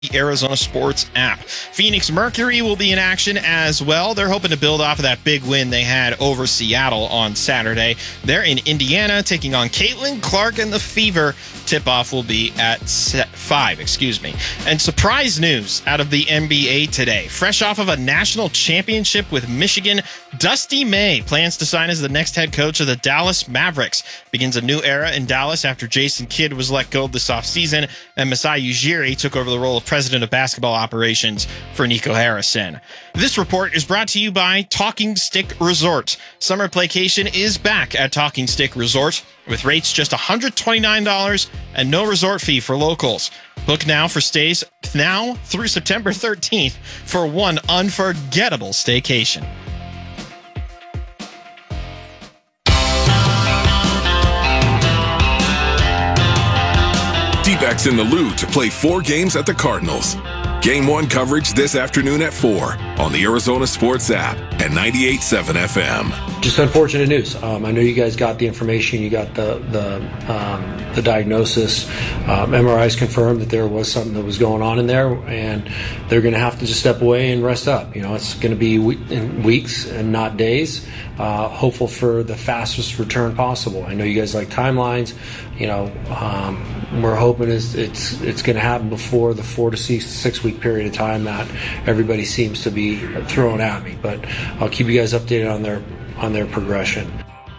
the Arizona Sports app. Phoenix Mercury will be in action as well. They're hoping to build off of that big win they had over Seattle on Saturday. They're in Indiana taking on Caitlin Clark and the Fever. Tip-off will be at 5, And surprise news out of the NBA today. Fresh off of a national championship with Michigan, Dusty May plans to sign as the next head coach of the Dallas Mavericks. Begins a new era in Dallas after Jason Kidd was let go this offseason and Masai Ujiri took over the role of president of basketball operations for Nico Harrison. This report is brought to you by Talking Stick Resort. Summer playcation is back at Talking Stick Resort with rates just $129 and no resort fee for locals. Book now for stays now through September 13th for one unforgettable staycation. D-backs in the Lou to play 4 games at the Cardinals. Game 1 coverage this afternoon at 4 on the Arizona Sports app and 98.7 FM. Just unfortunate news. I know you guys got the information. You got the diagnosis. MRIs confirmed that there was something that was going on in there, and they're going to have to just step away and rest up. You know, it's going to be in weeks and not days. Hopeful for the fastest return possible. I know you guys like timelines. You know, we're hoping it's going to happen before the 4 to 6 week period of time that everybody seems to be throwing at me. But I'll keep you guys updated on their progression.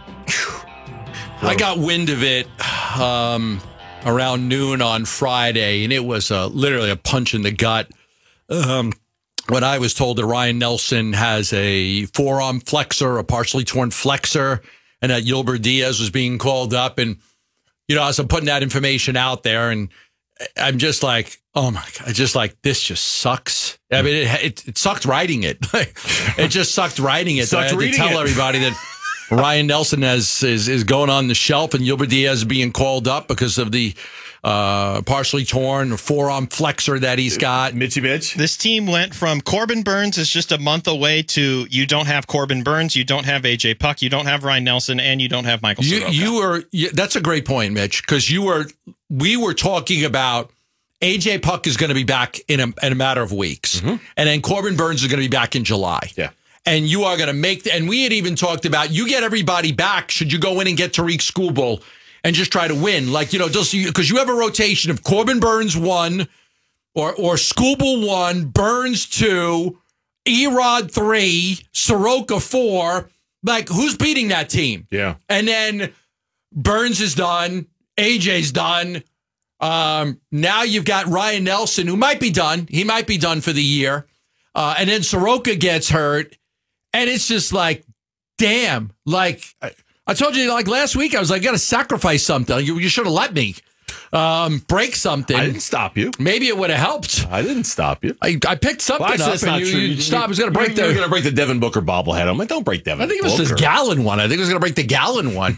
I got wind of it around noon on Friday, and it was literally a punch in the gut. When I was told that Ryan Nelson has a forearm flexor, a partially torn flexor, and that Yulber Diaz was being called up. And, you know, as I'm putting that information out there, and I'm just like, oh my God, this just sucks. I mean, it sucked writing it. It just sucked writing it. So I had to tell everybody that Ryan Nelson is going on the shelf and Yulber Diaz is being called up because of the partially torn forearm flexor that he's got. Mitch. This team went from Corbin Burns is just a month away to you don't have Corbin Burns, you don't have AJ Puck, you don't have Ryan Nelson, and you don't have Michael Soroka. That's a great point, Mitch, because we were talking about AJ Puck is going to be back in a matter of weeks, and then Corbin Burns is going to be back in July. Yeah. And you are going to and we had even talked about, you get everybody back, should you go in and get Tariq Skubal and just try to win? Like, you know, just because you have a rotation of Corbin Burns 1 or Skubal 1, Burns 2, Erod 3, Soroka 4. Like, who's beating that team? Yeah. And then Burns is done. AJ's done. Now you've got Ryan Nelson, who might be done. He might be done for the year. And then Soroka gets hurt. And it's just like, damn. Like, I told you, like last week, I was like, I got to sacrifice something. You should have let me break something. I didn't stop you. Maybe it would have helped. I didn't stop you. I picked something up, and you stopped. I was going to break You're going to break the Devin Booker bobblehead. I'm like, don't break Devin. I think it was this Gallon one. I think it was going to break the Gallon one.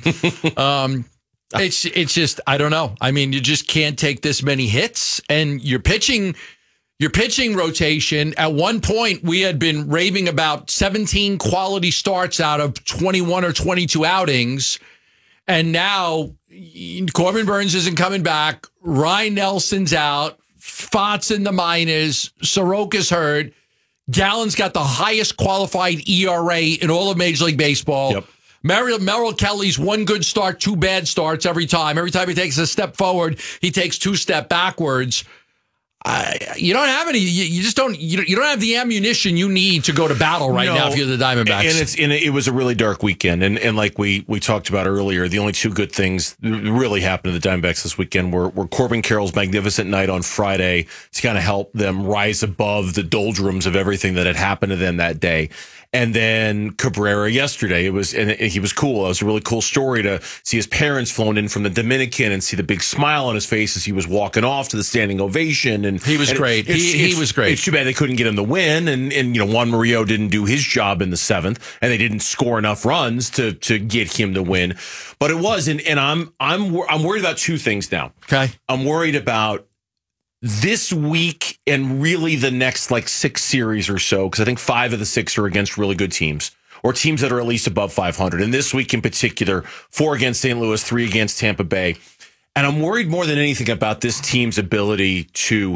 It's just, I don't know. I mean, you just can't take this many hits, and your pitching rotation, at one point, we had been raving about 17 quality starts out of 21 or 22 outings. And now Corbin Burns isn't coming back. Ryan Nelson's out. Fott's in the minors. Soroka's hurt. Gallon's got the highest qualified ERA in all of Major League Baseball. Yep. Merrill Kelly's 1 good start, 2 bad starts every time. Every time he takes a step forward, he takes 2 steps backwards. You don't have any. You just don't. You don't have the ammunition you need to go to battle right now if you're the Diamondbacks. And it was a really dark weekend. And like we talked about earlier, the only 2 good things really happened to the Diamondbacks this weekend were Corbin Carroll's magnificent night on Friday to kind of help them rise above the doldrums of everything that had happened to them that day. And then Cabrera yesterday, he was cool. It was a really cool story to see his parents flown in from the Dominican and see the big smile on his face as he was walking off to the standing ovation. And he was great. He was great. It's too bad they couldn't get him the win. And you know, Juan Murillo didn't do his job in the 7th, and they didn't score enough runs to get him to win. But it was, and I'm worried about 2 things now. Okay. I'm worried about this week and really the next like 6 series or so, because I think 5 of the 6 are against really good teams or teams that are at least above 500. And this week in particular, 4 against St. Louis, 3 against Tampa Bay. And I'm worried more than anything about this team's ability to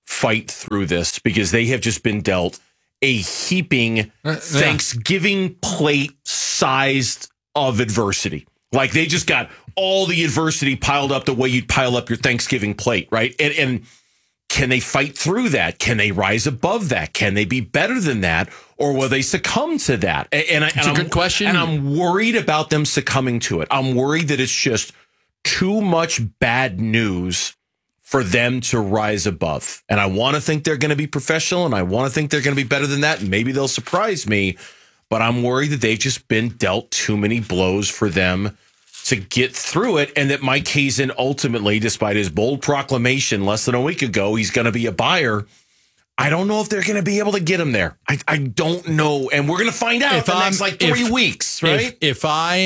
fight through this because they have just been dealt a heaping Thanksgiving plate sized of adversity. Like they just got all the adversity piled up the way you'd pile up your Thanksgiving plate, right? And can they fight through that? Can they rise above that? Can they be better than that? Or will they succumb to that? It's a good question. And I'm worried about them succumbing to it. I'm worried that it's just too much bad news for them to rise above. And I want to think they're going to be professional, and I want to think they're going to be better than that, and maybe they'll surprise me. But I'm worried that they've just been dealt too many blows for them to get through it, and that Mike Hazen ultimately, despite his bold proclamation less than a week ago, he's going to be a buyer. I don't know if they're going to be able to get him there. I don't know, and we're going to find out in the next 3 weeks, right? If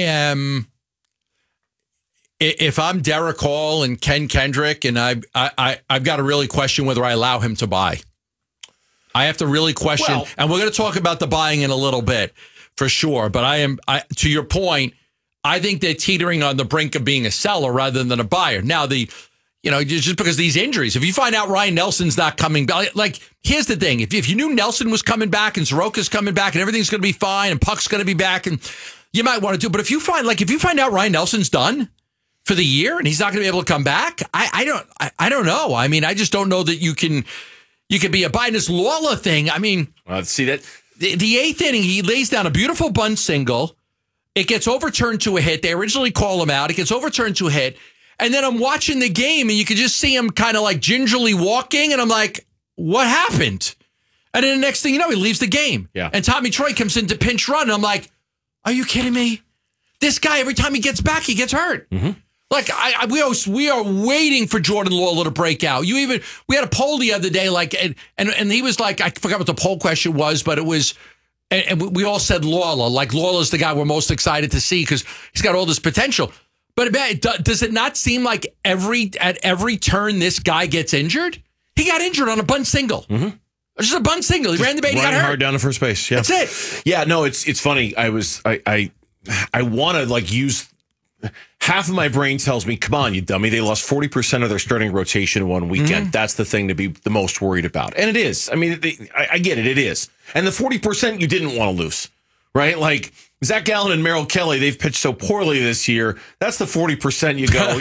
I'm Derek Hall and Ken Kendrick, and I've got to really question whether I allow him to buy. I have to really question, and we're going to talk about the buying in a little bit for sure. But to your point, I think they're teetering on the brink of being a seller rather than a buyer. Now, just because of these injuries, if you find out Ryan Nelson's not coming back, like here's the thing: if you knew Nelson was coming back and Soroka's coming back and everything's going to be fine and Puck's going to be back, and you might want to do. But if you find out Ryan Nelson's done for the year and he's not going to be able to come back, I don't know. I mean, I just don't know that you can be a buy. This Lawler thing. I mean, see that the eighth inning, he lays down a beautiful bunt single. It gets overturned to a hit. They originally call him out. It gets overturned to a hit. And then I'm watching the game, and you can just see him kind of like gingerly walking. And I'm like, what happened? And then the next thing you know, he leaves the game. Yeah. And Tommy Troy comes in to pinch run. And I'm like, are you kidding me? This guy, every time he gets back, he gets hurt. Mm-hmm. Like we are waiting for Jordan Lawler to break out. We had a poll the other day, like, and he was like, I forgot what the poll question was, but it was, and we all said Lawler. Like Lawler's the guy we're most excited to see because he's got all this potential. But does it not seem like at every turn this guy gets injured? He got injured on a bunt single. Mm-hmm. Just a bunt single. He ran the bait. He got hurt. Hard down to first base. Yeah, that's it. Yeah, no, it's funny. I want to like use. Half of my brain tells me, come on, you dummy. They lost 40% of their starting rotation in one weekend. Mm-hmm. That's the thing to be the most worried about. And it is. I mean, I get it. It is. And the 40% you didn't want to lose, right? Like Zach Gallen and Merrill Kelly, they've pitched so poorly this year. That's the 40% you go,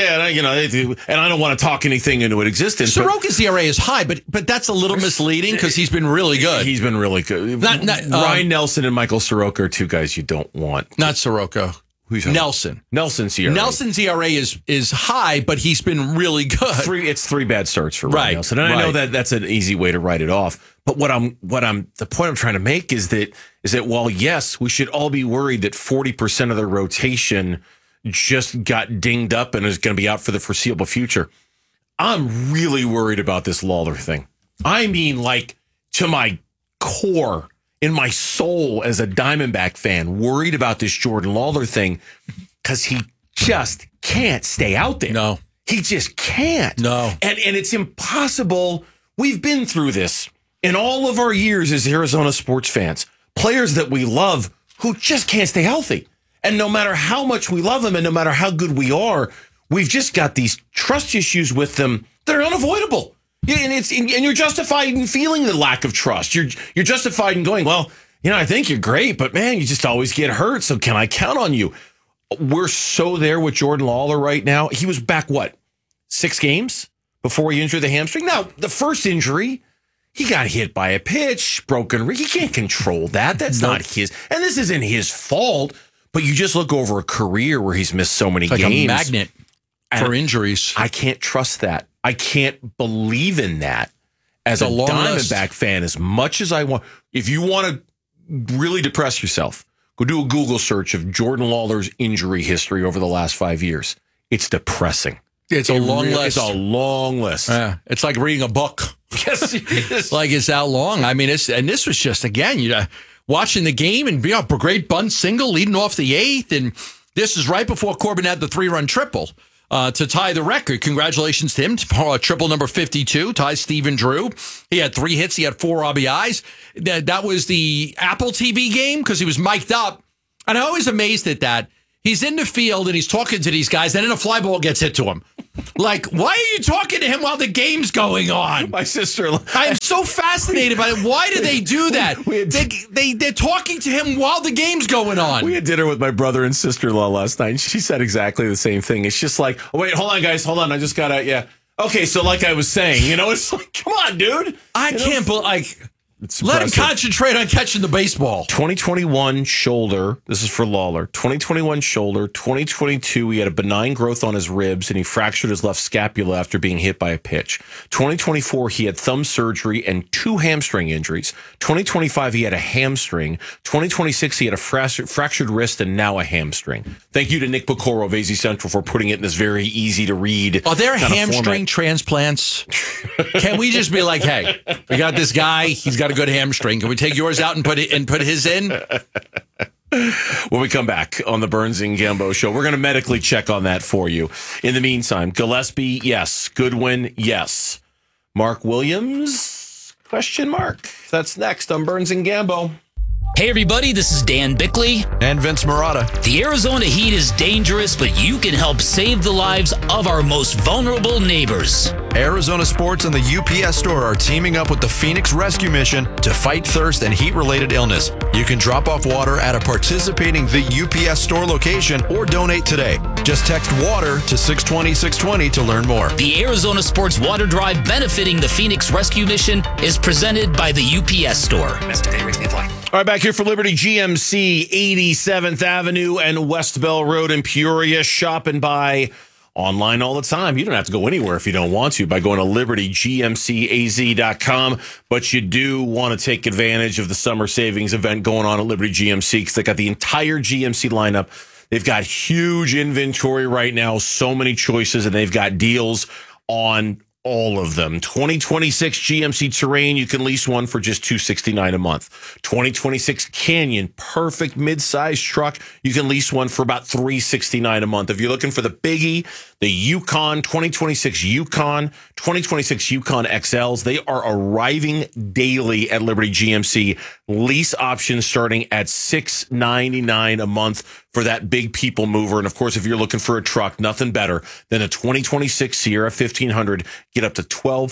okay, and I don't want to talk anything into existence. Soroka's ERA is high, but that's a little misleading because he's been really good. He's been really good. Ryan Nelson and Michael Soroka are two guys you don't want. Not Soroka. Nelson. Nelson's ERA. Nelson's ERA is high, but he's been really good. It's three bad starts for Ryan Nelson. And I know that's an easy way to write it off. But the point I'm trying to make is that while yes, we should all be worried that 40% of their rotation just got dinged up and is going to be out for the foreseeable future, I'm really worried about this Lawler thing. I mean, like to my core. In my soul as a Diamondback fan, worried about this Jordan Lawler thing because he just can't stay out there. No. He just can't. No. And it's impossible. We've been through this in all of our years as Arizona sports fans. Players that we love who just can't stay healthy. And no matter how much we love them and no matter how good we are, we've just got these trust issues with them that are unavoidable. And you're justified in feeling the lack of trust. You're justified in going, well, I think you're great, but man, you just always get hurt. So can I count on you? We're so there with Jordan Lawler right now. He was back, 6 games before he injured the hamstring? Now, the first injury, he got hit by a pitch, broken. He can't control that. That's not his. And this isn't his fault. But you just look over a career where he's missed so many games. Like a magnet for injuries. I can't trust that. I can't believe in that as a Diamondback fan as much as I want. If you want to really depress yourself, go do a Google search of Jordan Lawler's injury history over the last 5 years. It's depressing. It's a long list. It's a long list. It's like reading a book. Yes, it is. Like it's that long. I mean, this was just, again, watching the game and great bunt single leading off the 8th. And this is right before Corbin had the 3-run triple. To tie the record. Congratulations to him. Triple number 52, ties Stephen Drew. He had 3 hits. He had 4 RBIs. That was the Apple TV game because he was mic'd up. And I was amazed at that. He's in the field and he's talking to these guys, and then a fly ball gets hit to him. Like, why are you talking to him while the game's going on? My sister. I am so fascinated by it. Why do they do that? They're talking to him while the game's going on. We had dinner with my brother and sister-in-law last night, and she said exactly the same thing. It's just like, oh, wait, hold on, guys. Hold on. I just got to, yeah. Okay, so like I was saying, it's like, come on, dude. I can't believe, let him concentrate on catching the baseball. 2021 shoulder. This is for Lawler. 2021 shoulder. 2022, he had a benign growth on his ribs, and he fractured his left scapula after being hit by a pitch. 2024, he had thumb surgery and 2 hamstring injuries. 2025, he had a hamstring. 2026, he had a fractured wrist and now a hamstring. Thank you to Nick Pecoro of AZ Central for putting it in this very easy to read. Are there hamstring transplants? Can we just be like, hey, we got this guy. He's got a good hamstring. Can we take yours out and put his in? When we come back on the Burns and Gambo show, we're going to medically check on that for you. In the meantime, Gillespie, yes. Goodwin, yes. Mark Williams? Question mark. That's next on Burns and Gambo. Hey everybody, this is Dan Bickley. And Vince Marotta. The Arizona heat is dangerous, but you can help save the lives of our most vulnerable neighbors. Arizona Sports and the UPS Store are teaming up with the Phoenix Rescue Mission to fight thirst and heat-related illness. You can drop off water at a participating The UPS Store location or donate today. Just text WATER to 620-620 to learn more. The Arizona Sports Water Drive benefiting the Phoenix Rescue Mission is presented by the UPS Store. All right, back here for Liberty GMC, 87th Avenue and West Bell Road in Peoria. Shop and buy online all the time. You don't have to go anywhere if you don't want to by going to libertygmcaz.com. But you do want to take advantage of the summer savings event going on at Liberty GMC because they got the entire GMC lineup. They've got huge inventory right now, so many choices, and they've got deals on all of them. 2026 GMC Terrain, you can lease one for just $269 a month. 2026 Canyon, perfect mid-size truck, you can lease one for about $369 a month. If you're looking for the biggie, the Yukon, 2026 Yukon, 2026 Yukon XLs, they are arriving daily at Liberty GMC. Lease options starting at $699 a month for that big people mover. And of course, if you're looking for a truck, nothing better than a 2026 Sierra 1500. Get up to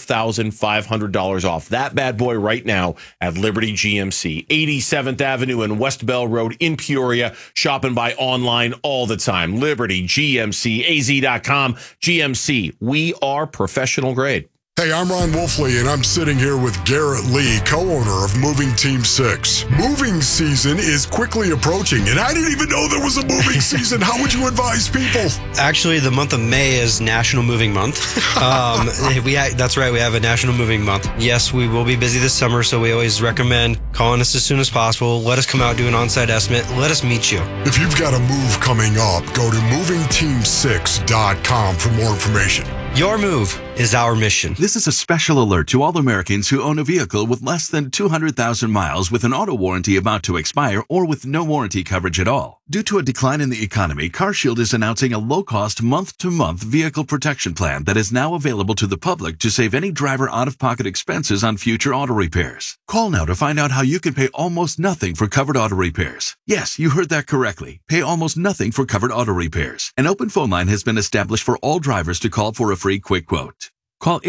$12,500 off that bad boy right now at Liberty GMC. 87th Avenue and West Bell Road in Peoria. Shop and buy online all the time. LibertyGMCAZ.com. GMC, we are professional grade. Hey, I'm Ron Wolfley, and I'm sitting here with Garrett Lee, co-owner of Moving Team 6. Moving season is quickly approaching, and I didn't even know there was a moving season. How would you advise people? Actually, the month of May is National Moving Month. That's right, we have a National Moving Month. Yes, we will be busy this summer, so we always recommend calling us as soon as possible. Let us come out, do an on-site estimate. Let us meet you. If you've got a move coming up, go to movingteam6.com for more information. Your move is our mission. This is a special alert to all Americans who own a vehicle with less than 200,000 miles with an auto warranty about to expire or with no warranty coverage at all. Due to a decline in the economy, CarShield is announcing a low-cost month-to-month vehicle protection plan that is now available to the public to save any driver out-of-pocket expenses on future auto repairs. Call now to find out how you can pay almost nothing for covered auto repairs. Yes, you heard that correctly. Pay almost nothing for covered auto repairs. An open phone line has been established for all drivers to call for a free quick quote. Call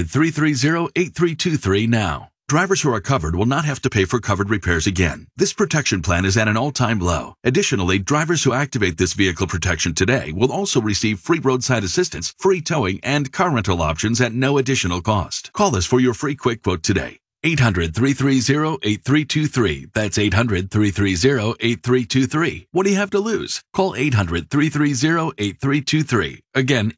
800-330-8323 now. Drivers who are covered will not have to pay for covered repairs again. This protection plan is at an all-time low. Additionally, drivers who activate this vehicle protection today will also receive free roadside assistance, free towing, and car rental options at no additional cost. Call us for your free quick quote today. 800-330-8323. That's 800-330-8323. What do you have to lose? Call 800-330-8323. Again,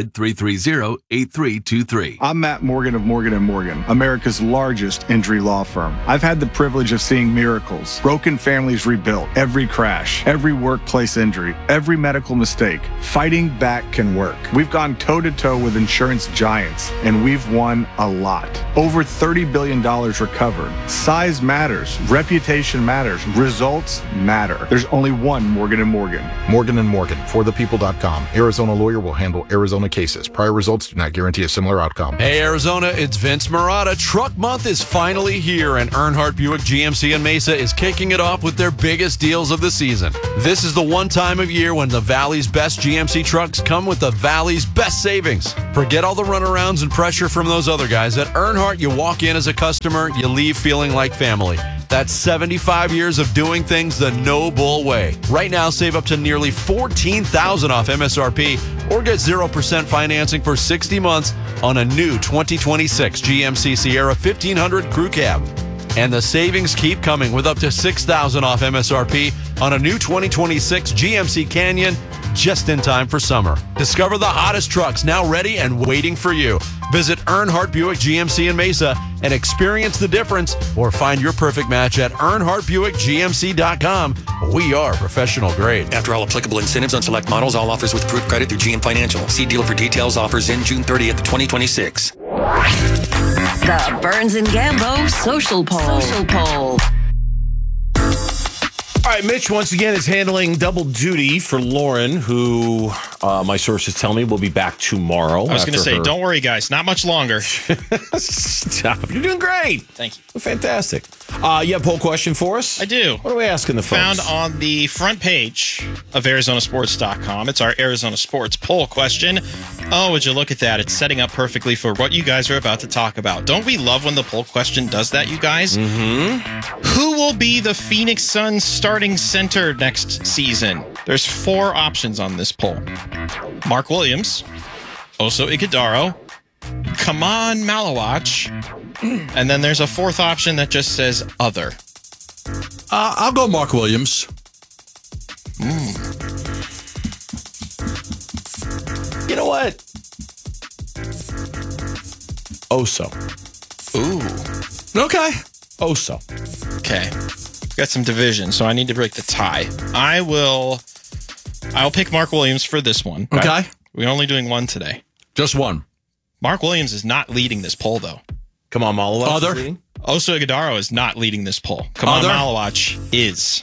800-330-8323. I'm Matt Morgan of Morgan & Morgan, America's largest injury law firm. I've had the privilege of seeing miracles, broken families rebuilt, every crash, every workplace injury, every medical mistake. Fighting back can work. We've gone toe-to-toe with insurance giants, and we've won a lot. Over $30 billion dollars recovered. Size matters. Reputation matters. Results matter. There's only one Morgan & Morgan. Morgan & Morgan, forthepeople.com. Arizona lawyer will handle Arizona cases. Prior results do not guarantee a similar outcome. Hey, Arizona, it's Vince Marotta. Truck Month is finally here, and Earnhardt Buick GMC in Mesa is kicking it off with their biggest deals of the season. This is the one time of year when the Valley's best GMC trucks come with the Valley's best savings. Forget all the runarounds and pressure from those other guys. At Earnhardt, you walk in as a customer, you leave feeling like family. That's 75 years of doing things the no bull way. Right now, save up to nearly $14,000 off MSRP or get 0% financing for 60 months on a new 2026 GMC Sierra 1500 Crew Cab. And the savings keep coming with up to $6,000 off MSRP on a new 2026 GMC Canyon just in time for summer. Discover the hottest trucks now ready and waiting for you. Visit Earnhardt Buick GMC in Mesa and experience the difference, or find your perfect match at EarnhardtBuickGMC.com. We are professional grade. After all applicable incentives on select models, all offers with approved credit through GM Financial. See dealer for details. Offers in June 30th, 2026. The Burns and Gambo Social Poll. All right, Mitch, once again, is handling double duty for Lauren, who my sources tell me will be back tomorrow. I was going to say, don't worry, guys. Not much longer. Stop. You're doing great. Thank you. Fantastic. You have a poll question for us? I do. What are we asking the folks? Found on the front page of ArizonaSports.com. It's our Arizona Sports poll question. Oh, would you look at that? It's setting up perfectly for what you guys are about to talk about. Don't we love when the poll question does that, you guys? Mm-hmm. Who will be the Phoenix Suns starting center next season? There's 4 options on this poll. Mark Williams, Oso Ighodaro, Kaman Malawach, and then there's a 4th option that just says other. I'll go Mark Williams. You know what? Oso. Ooh. Okay. Oso. Okay. Got some division, so I need to break the tie. I'll pick Mark Williams for this one. Okay. We're only doing one today. Just one. Mark Williams is not leading this poll, though. Come on, Malawach. Other. Oso Ighodaro is not leading this poll. Kaman Malawach is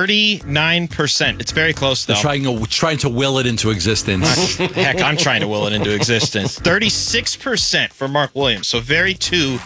39%. It's very close, though. They're trying to will it into existence. Heck, I'm trying to will it into existence. 36% for Mark Williams. So very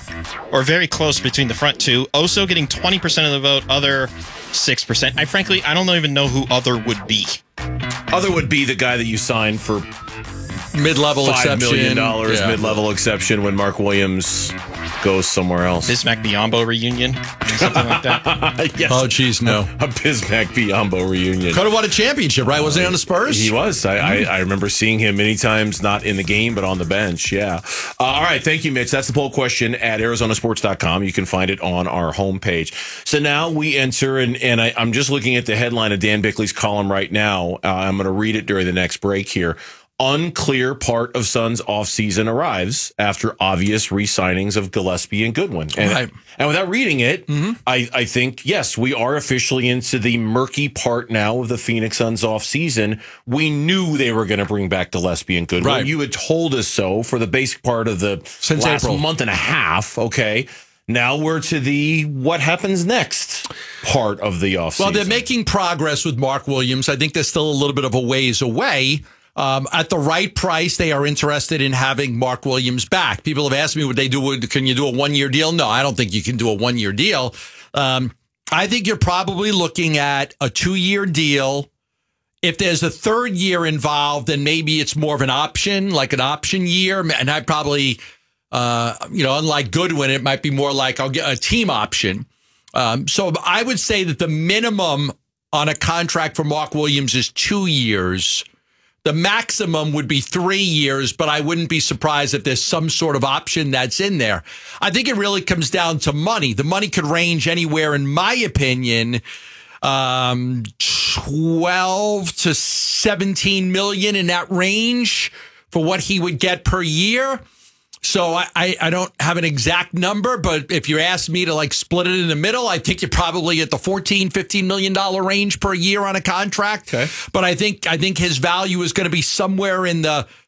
close between the front two. Oso getting 20% of the vote. Other 6%. I don't even know who other would be. Other would be the guy that you signed for mid-level exception. $5 million mid-level exception when Mark Williams goes somewhere else. Bismack Biyombo reunion, something like that. Yes. Oh, geez, no. A Bismack Biyombo reunion. Could have won a championship, right? Wasn't he on the Spurs? He was. I remember seeing him many times, not in the game, but on the bench. Yeah. All right. Thank you, Mitch. That's the poll question at ArizonaSports.com. You can find it on our homepage. So now we enter, and I'm just looking at the headline of Dan Bickley's column right now. I'm going to read it during the next break here. Unclear part of Suns offseason arrives after obvious re-signings of Gillespie and Goodwin. And without reading it, I think, yes, we are officially into the murky part now of the Phoenix Suns offseason. We knew they were going to bring back Gillespie and Goodwin. Right. You had told us so for the basic part of the last month and a half, okay? Now we're to the what happens next part of the offseason. Well, they're making progress with Mark Williams. I think they're still a little bit of a ways away. At the right price, they are interested in having Mark Williams back. People have asked me, can you do a 1-year deal? No, I don't think you can do a 1-year deal. I think you're probably looking at a 2-year deal. If there's a 3rd year involved, then maybe it's more of an option, like an option year. And I probably, unlike Goodwin, it might be more like I'll get a team option. So I would say that the minimum on a contract for Mark Williams is 2 years. The maximum would be 3 years, but I wouldn't be surprised if there's some sort of option that's in there. I think it really comes down to money. The money could range anywhere, in my opinion, 12 to 17 million, in that range for what he would get per year. So I don't have an exact number, but if you ask me to split it in the middle, I think you're probably at the $14-15 million range per year on a contract. Okay. But I think his value is going to be somewhere in the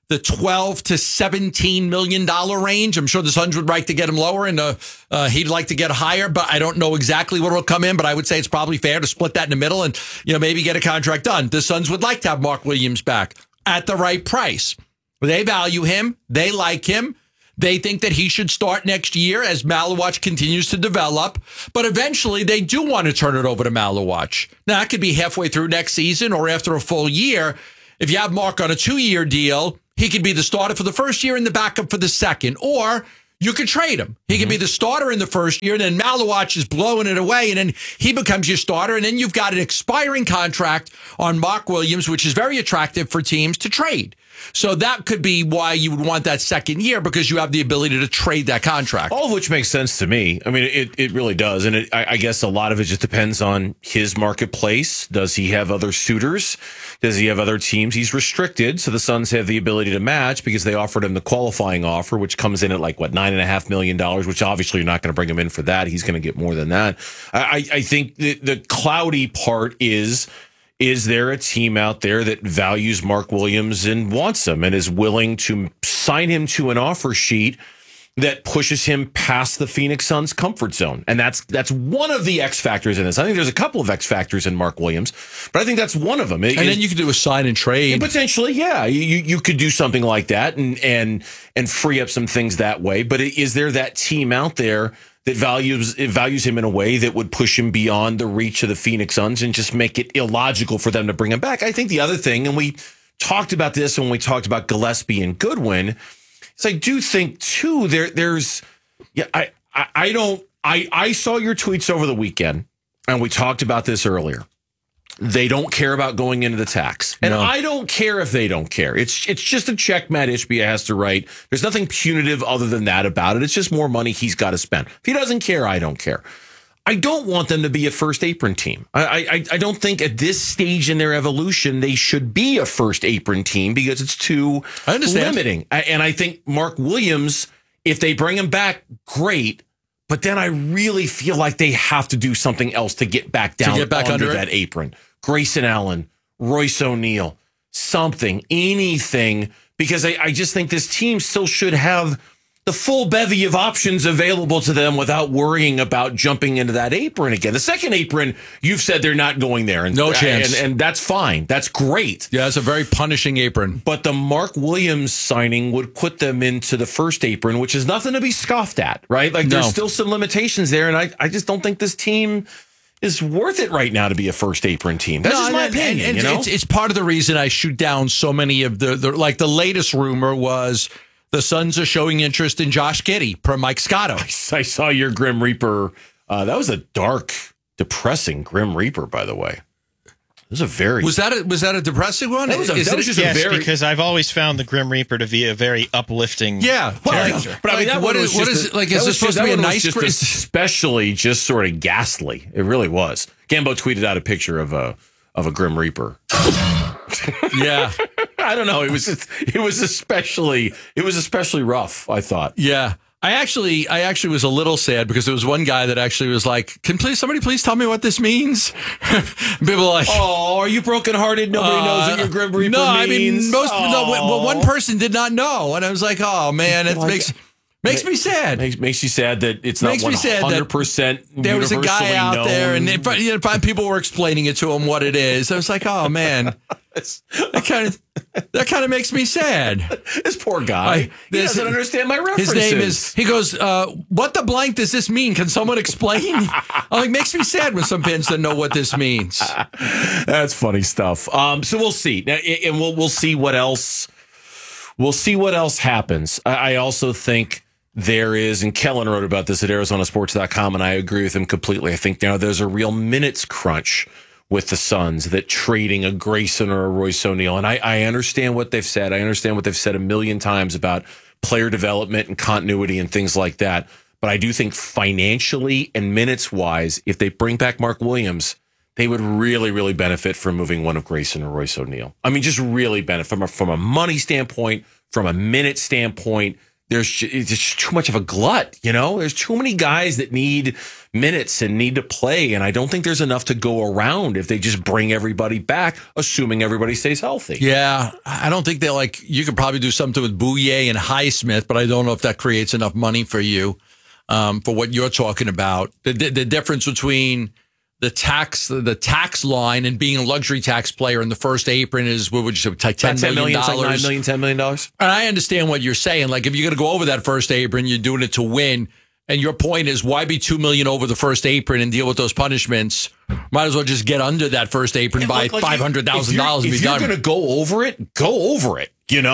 the $12 to $17 million range. I'm sure the Suns would like to get him lower, and he'd like to get higher, but I don't know exactly what will come in, but I would say it's probably fair to split that in the middle and, maybe get a contract done. The Suns would like to have Mark Williams back at the right price. They value him. They like him. They think that he should start next year as Malawach continues to develop. But eventually, they do want to turn it over to Malawach. Now, that could be halfway through next season or after a full year. If you have Mark on a 2-year deal, he could be the starter for the first year and the backup for the second. Or you could trade him. He could be the starter in the first year, and then Malawach is blowing it away, and then he becomes your starter. And then you've got an expiring contract on Mark Williams, which is very attractive for teams to trade. So that could be why you would want that second year, because you have the ability to trade that contract. All of which makes sense to me. I mean, it really does. And I guess a lot of it just depends on his marketplace. Does he have other suitors? Does he have other teams he's restricted? So the Suns have the ability to match because they offered him the qualifying offer, which comes in at $9.5 million, which obviously you're not going to bring him in for that. He's going to get more than that. I think the cloudy part is there a team out there that values Mark Williams and wants him and is willing to sign him to an offer sheet that pushes him past the Phoenix Suns' comfort zone? And that's one of the X factors in this. I think there's a couple of X factors in Mark Williams, but I think that's one of them. And then you could do a sign and trade. Potentially, yeah. You could do something like that and free up some things that way. But is there that team out there that values him in a way that would push him beyond the reach of the Phoenix Suns and just make it illogical for them to bring him back? I think the other thing, and we talked about this when we talked about Gillespie and Goodwin, is I do think too I saw your tweets over the weekend, and we talked about this earlier. They don't care about going into the tax. And no. I don't care if they don't care. It's just a check Matt Ishbia has to write. There's nothing punitive other than that about it. It's just more money he's got to spend. If he doesn't care, I don't care. I don't want them to be a first apron team. I don't think at this stage in their evolution they should be a first apron team because it's too limiting. And I think Mark Williams, if they bring him back, great. But then I really feel like they have to do something else to get back down under that apron. Grayson Allen, Royce O'Neal, something, anything, because I just think this team still should have the full bevy of options available to them without worrying about jumping into that apron again. The second apron, you've said they're not going there. And, no chance. And that's fine. That's great. Yeah, it's a very punishing apron. But the Mark Williams signing would put them into the first apron, which is nothing to be scoffed at, right? There's still some limitations there, and I just don't think this team is worth it right now to be a first apron team. That's just my opinion. It's part of the reason I shoot down so many of the latest rumor was the Suns are showing interest in Josh Giddey per Mike Scotto. I saw your Grim Reaper. That was a dark, depressing Grim Reaper, by the way. It was a very was that a depressing one? Because I've always found the Grim Reaper to be a very uplifting character. But I mean, that is this supposed to be a nice, especially just sort of ghastly? It really was. Gambo tweeted out a picture of a Grim Reaper. Yeah, I don't know. It was especially rough, I thought. Yeah. I actually was a little sad because there was one guy that actually was like, "Can somebody please tell me what this means?" People were like, "Oh, are you brokenhearted? Nobody knows what your Grim Reaper means." No, I mean one person did not know, and I was like, "Oh man, it makes me sad." Makes you sad that it's not 100%. There was a guy out there, and people were explaining it to him what it is. I was like, "Oh man." That kind of makes me sad. This poor guy. He doesn't understand my references. His name is, he goes, what the blank does this mean? Can someone explain? It makes me sad when some fans don't know what this means. That's funny stuff. So we'll see. And we'll see what else. We'll see what else happens. I also think there is, and Kellen wrote about this at ArizonaSports.com, and I agree with him completely. I think now there's a real minutes crunch with the Suns, that trading a Grayson or a Royce O'Neal. And I understand what they've said. I understand what they've said a million times about player development and continuity and things like that. But I do think financially and minutes-wise, if they bring back Mark Williams, they would really, really benefit from moving one of Grayson or Royce O'Neal. I mean, just really benefit from a money standpoint, from a minute standpoint. it's just too much of a glut, There's too many guys that need minutes and need to play, and I don't think there's enough to go around if they just bring everybody back, assuming everybody stays healthy. Yeah, I don't think you could probably do something with Bouye and Highsmith, but I don't know if that creates enough money for you for what you're talking about. The difference between the tax line and being a luxury tax player in the first apron is, what would you say, like $10 million? It's like $9 million, $10 million. And I understand what you're saying. Like, if you're going to go over that first apron, you're doing it to win. And your point is, why be $2 million over the first apron and deal with those punishments? Might as well just get under that first apron by $500,000 and be done. If you're going to go over it, go over it.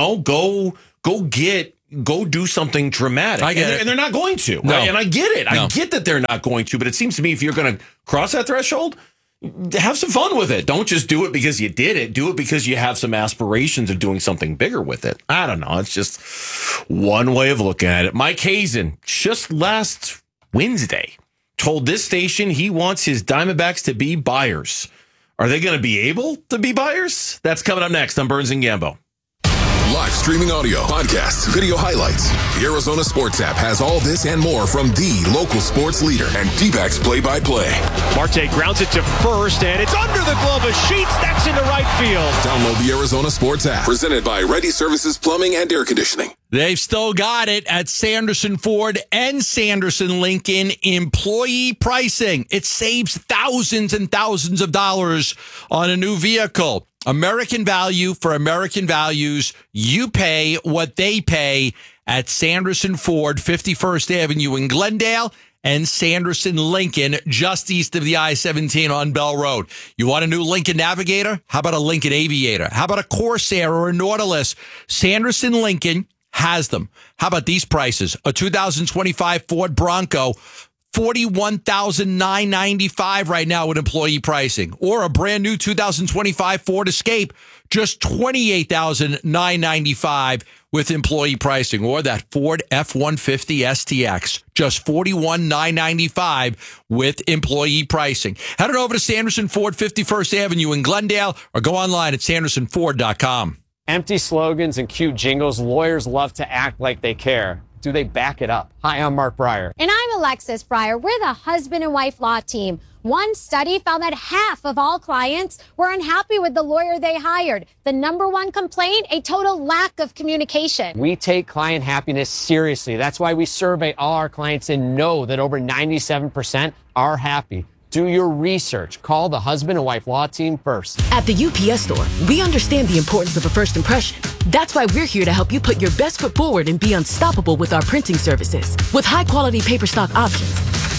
Go do something dramatic. I get it. And they're not going to. No. Right? And I get it. No. I get that they're not going to. But it seems to me, if you're going to cross that threshold, have some fun with it. Don't just do it because you did it. Do it because you have some aspirations of doing something bigger with it. I don't know. It's just one way of looking at it. Mike Hazen, just last Wednesday, told this station he wants his Diamondbacks to be buyers. Are they going to be able to be buyers? That's coming up next on Burns and Gambo. Live streaming audio, podcasts, video highlights. The Arizona Sports app has all this and more from the local sports leader and D-backs play-by-play. Marte grounds it to first, and it's under the glove of Sheets. That's into right field. Download the Arizona Sports app. Presented by Ready Services Plumbing and Air Conditioning. They've still got it at Sanderson Ford and Sanderson Lincoln. Employee pricing. It saves thousands and thousands of dollars on a new vehicle. American value for American values. You pay what they pay at Sanderson Ford, 51st Avenue in Glendale, and Sanderson Lincoln, just east of the I-17 on Bell Road. You want a new Lincoln Navigator? How about a Lincoln Aviator? How about a Corsair or a Nautilus? Sanderson Lincoln has them. How about these prices? A 2025 Ford Bronco, $41,995 right now with employee pricing, or a brand new 2025 Ford Escape, just $28,995 with employee pricing, or that Ford F-150 STX, just $41,995 with employee pricing. Head on over to Sanderson Ford, 51st Avenue in Glendale, or go online at sandersonford.com. Empty slogans and cute jingles. Lawyers love to act like they care. Do they back it up? Hi, I'm Mark Breyer. And I'm Alexis Breyer. We're the husband and wife law team. One study found that half of all clients were unhappy with the lawyer they hired. The number one complaint, a total lack of communication. We take client happiness seriously. That's why we survey all our clients and know that over 97% are happy. Do your research. Call the husband and wife law team first. At the UPS Store, we understand the importance of a first impression. That's why we're here to help you put your best foot forward and be unstoppable with our printing services. With high-quality paper stock options,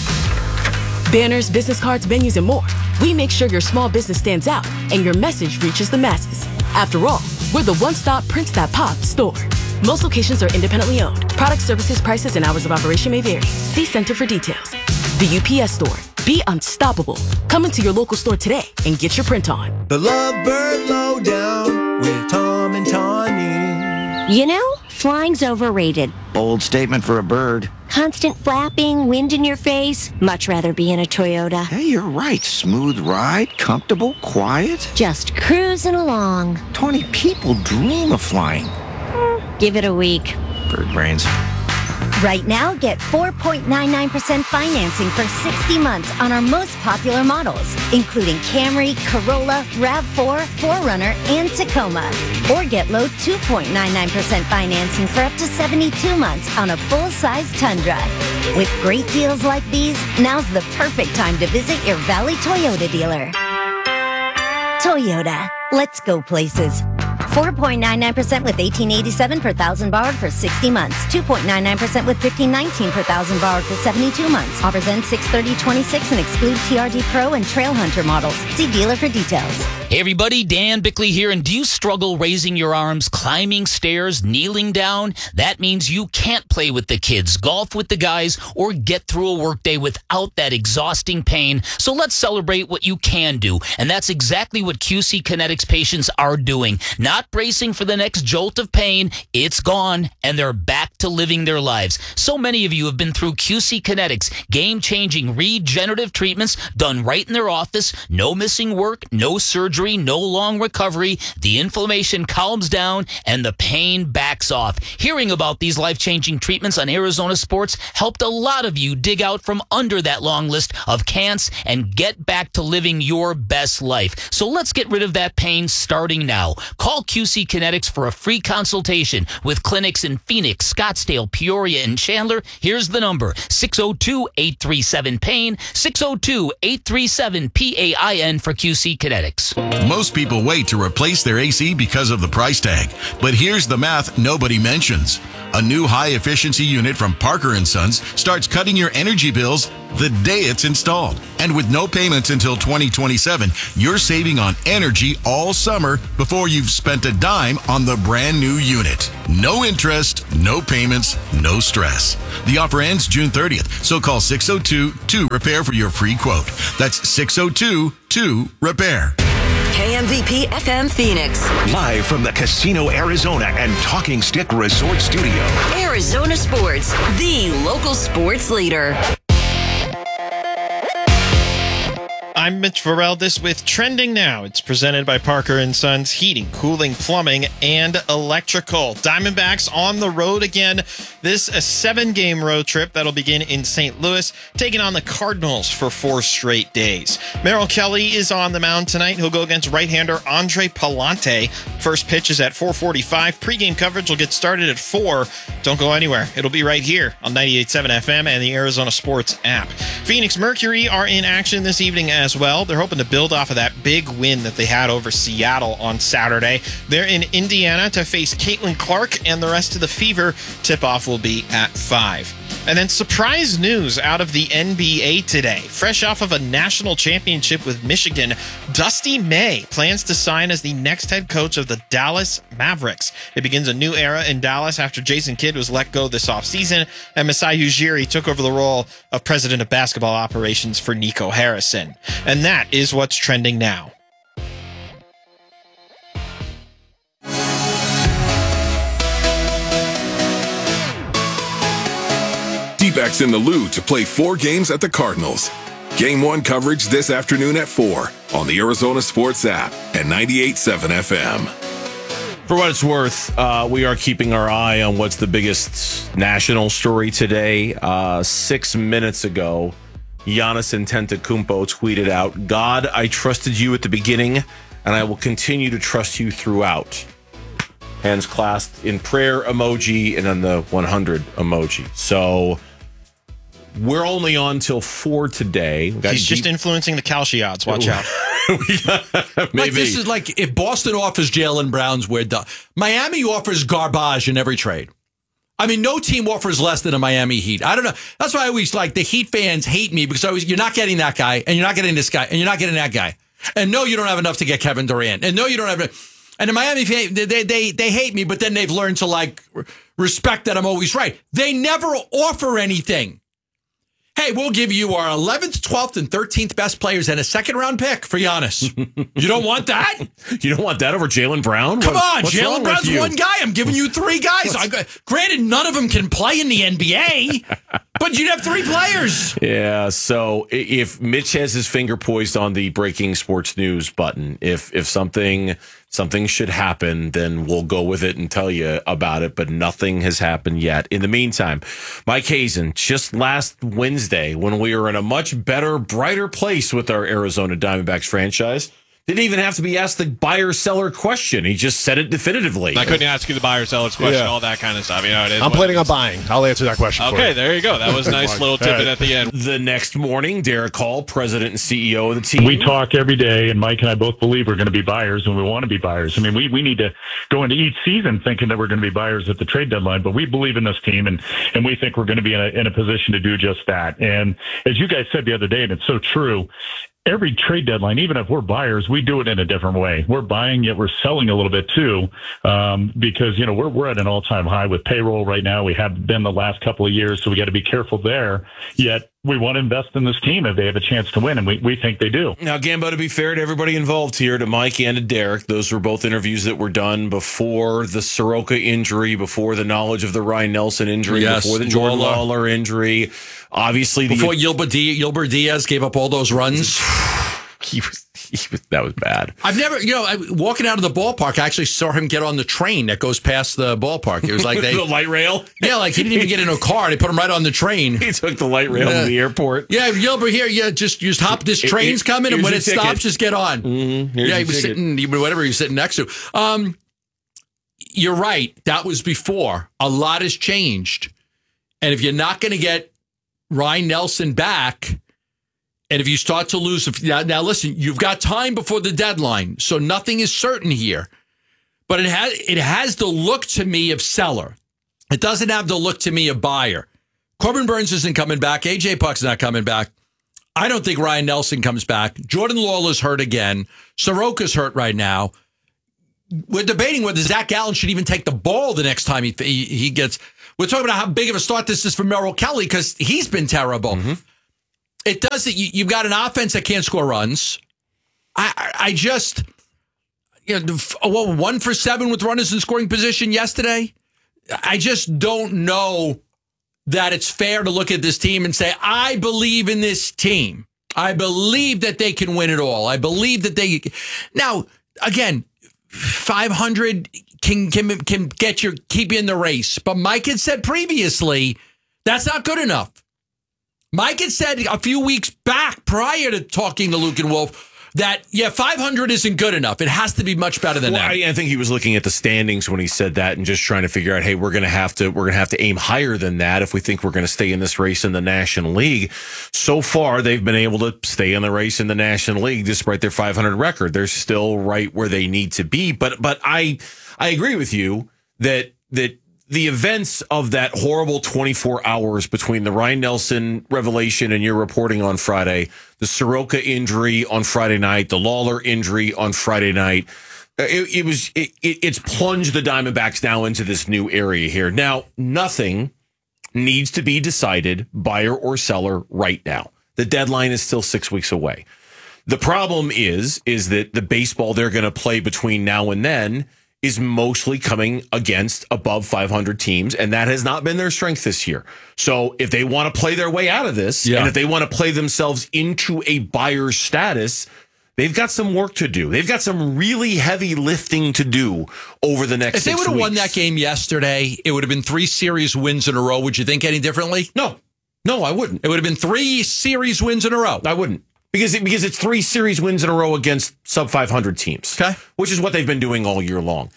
banners, business cards, menus, and more, we make sure your small business stands out and your message reaches the masses. After all, we're the one-stop Prints That Pop store. Most locations are independently owned. Product, services, prices, and hours of operation may vary. See Center for details. The UPS Store. Be unstoppable. Come into your local store today and get your print on. The Lovebird Lowdown with Tom and Tawny. You know, flying's overrated. Bold statement for a bird. Constant flapping, wind in your face. Much rather be in a Toyota. Hey, you're right. Smooth ride, comfortable, quiet. Just cruising along. 20 people dream of flying. Give it a week. Bird brains. Right now, get 4.99% financing for 60 months on our most popular models, including Camry, Corolla, RAV4, 4Runner, and Tacoma. Or get low 2.99% financing for up to 72 months on a full-size Tundra. With great deals like these, now's the perfect time to visit your Valley Toyota dealer. Toyota. Let's go places. 4.99% with $1,887 per thousand borrowed for 60 months. 2.99% with $1,519 per thousand borrowed for 72 months. Offers end 6/30/26 and exclude TRD Pro and Trail Hunter models. See dealer for details. Hey everybody, Dan Bickley here, and do you struggle raising your arms, climbing stairs, kneeling down? That means you can't play with the kids, golf with the guys, or get through a workday without that exhausting pain. So let's celebrate what you can do, and that's exactly what QC Kinetics patients are doing. Not bracing for the next jolt of pain, it's gone, and they're back to living their lives. So many of you have been through QC Kinetics, game-changing regenerative treatments done right in their office, no missing work, no surgery, surgery, no long recovery, the inflammation calms down, and the pain backs off. Hearing about these life-changing treatments on Arizona Sports helped a lot of you dig out from under that long list of can'ts and get back to living your best life. So let's get rid of that pain starting now. Call QC Kinetics for a free consultation with clinics in Phoenix, Scottsdale, Peoria, and Chandler. Here's the number, 602-837-PAIN, 602-837-PAIN for QC Kinetics. Most people wait to replace their AC because of the price tag. But here's the math nobody mentions. A new high-efficiency unit from Parker & Sons starts cutting your energy bills the day it's installed. And with no payments until 2027, you're saving on energy all summer before you've spent a dime on the brand new unit. No interest, no payments, no stress. The offer ends June 30th, so call 602-2-REPAIR for your free quote. That's 602-2-REPAIR. KMVP FM Phoenix. Live from the Casino Arizona and Talking Stick Resort Studio. Arizona Sports, the local sports leader. I'm Mitch Varel. This with Trending Now. It's presented by Parker & Sons Heating, Cooling, Plumbing, and Electrical. Diamondbacks on the road again. This a 7-game road trip that'll begin in St. Louis, taking on the Cardinals for 4 straight days. Merrill Kelly is on the mound tonight. He'll go against right-hander Andre Palante. First pitch is at 4:45. Pre-game coverage will get started at 4. Don't go anywhere. It'll be right here on 98.7 FM and the Arizona Sports app. Phoenix Mercury are in action this evening as well. They're hoping to build off of that big win that they had over Seattle on Saturday. They're in Indiana to face Caitlin Clark, and the rest of the Fever. Tip-off will be at 5. And then surprise news out of the NBA today. Fresh off of a national championship with Michigan, Dusty May plans to sign as the next head coach of the Dallas Mavericks. It begins a new era in Dallas after Jason Kidd was let go this offseason, and Masai Ujiri took over the role of president of basketball operations for Nico Harrison. And that is what's trending now. D-backs in the Lou to play 4 games at the Cardinals. Game 1 coverage this afternoon at 4 on the Arizona Sports app and 98.7 FM. For what it's worth, we are keeping our eye on what's the biggest national story today. 6 minutes ago, Giannis Antetokounmpo tweeted out, "God, I trusted you at the beginning, and I will continue to trust you throughout." Hands clasped in prayer emoji, and then the 100 emoji. So we're only on till 4 today. He's just influencing the Kalshi odds. Watch out. Maybe. Like, this is like if Boston offers Jaylen Brown's, we're done. Miami offers garbage in every trade. I mean, no team offers less than a Miami Heat. I don't know. That's why I always like the Heat fans hate me because you're not getting that guy, and you're not getting this guy, and you're not getting that guy. And no, you don't have enough to get Kevin Durant. And no, you don't have enough. And the Miami, they hate me, but then they've learned to like respect that I'm always right. They never offer anything. Hey, we'll give you our 11th, 12th, and 13th best players and a second-round pick for Giannis. You don't want that? You don't want that over Jaylen Brown? Come on, Jaylen Brown's one guy. I'm giving you 3 guys. Granted, none of them can play in the NBA, but you'd have 3 players. Yeah, so if Mitch has his finger poised on the breaking sports news button, if something should happen, then we'll go with it and tell you about it, but nothing has happened yet. In the meantime, Mike Hazen, just last Wednesday, when we were in a much better, brighter place with our Arizona Diamondbacks franchise, didn't even have to be asked the buyer-seller question. He just said it definitively. I couldn't ask you the buyer-seller's question, all that kind of stuff. You know, it is I'm planning on buying. I'll answer that question for you. Okay, there you go. That was a nice little tidbit at the end. The next morning, Derek Hall, president and CEO of the team. We talk every day, and Mike and I both believe we're going to be buyers, and we want to be buyers. I mean, we need to go into each season thinking that we're going to be buyers at the trade deadline, but we believe in this team, and we think we're going to be in a position to do just that. And as you guys said the other day, and it's so true, every trade deadline, even if we're buyers, we do it in a different way. We're buying, yet we're selling a little bit too, because, you know, we're at an all-time high with payroll right now. We have been the last couple of years, so we got to be careful there. Yet we want to invest in this team if they have a chance to win, and we think they do. Now, Gambo, to be fair to everybody involved here, to Mike and to Derek, those were both interviews that were done before the Soroka injury, before the knowledge of the Ryan Nelson injury, before the Jordan Lawler injury. Obviously, before Gilbert Diaz gave up all those runs. That was bad. I've never, walking out of the ballpark, I actually saw him get on the train that goes past the ballpark. It was like the light rail? Yeah, like he didn't even get in a car. They put him right on the train. He took the light rail to the airport. Yeah, Gilbert, here, just hop. This train's coming, and when it stops, just get on. Mm-hmm. Yeah, he was whatever he was sitting next to. You're right. That was before. A lot has changed. And if you're not going to get Ryan Nelson back, and if you start to lose, now listen, you've got time before the deadline, so nothing is certain here. But it has the look to me of seller. It doesn't have the look to me of buyer. Corbin Burns isn't coming back. AJ Puck's not coming back. I don't think Ryan Nelson comes back. Jordan Lawler's hurt again. Soroka's hurt right now. We're debating whether Zach Gallen should even take the ball the next time he gets. We're talking about how big of a start this is for Merrill Kelly because he's been terrible. Mm-hmm. It does that. You've got an offense that can't score runs. I just, 1 for 7 with runners in scoring position yesterday. I just don't know that it's fair to look at this team and say, I believe in this team. I believe that they can win it all. I believe that they. Now, again, 500 can keep you in the race. But Mike had said previously, that's not good enough. Mike had said a few weeks back prior to talking to Luke and Wolf that, 500 isn't good enough. It has to be much better than that. I think he was looking at the standings when he said that and just trying to figure out, hey, we're going to have to aim higher than that if we think we're going to stay in this race in the National League. So far, they've been able to stay in the race in the National League despite their 500 record. They're still right where they need to be. But I agree with you that the events of that horrible 24 hours between the Ryan Nelson revelation and your reporting on Friday, the Soroka injury on Friday night, the Lawler injury on Friday night, it's plunged the Diamondbacks now into this new area here. Now, nothing needs to be decided, buyer or seller, right now. The deadline is still 6 weeks away. The problem is that the baseball they're going to play between now and then is mostly coming against above 500 teams, and that has not been their strength this year. So if they want to play their way out of this, and if they want to play themselves into a buyer status, they've got some work to do. They've got some really heavy lifting to do over the next 6 weeks. If they would have won that game yesterday, it would have been 3 series wins in a row. Would you think any differently? No, I wouldn't. It would have been 3 series wins in a row. I wouldn't. Because it's 3 series wins in a row against sub 500 teams, okay, which is what they've been doing all year long.